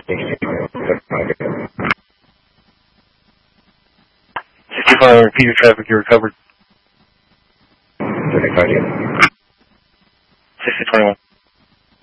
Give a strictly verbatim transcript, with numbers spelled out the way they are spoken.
sixty-five, repeat your traffic, you recovered. sixty twenty-one.